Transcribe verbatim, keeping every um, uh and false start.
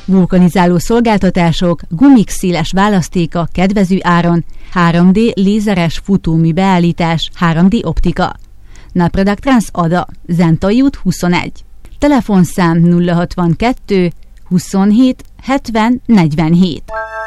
vulkanizáló szolgáltatások, gumik széles választéka kedvező áron, három dé lézeres futómű beállítás, három dé optika. Napradak Trans Ada, Zentai út huszonegy. Telefonszám nulla hatvankettő huszonhét hetven negyvenhét.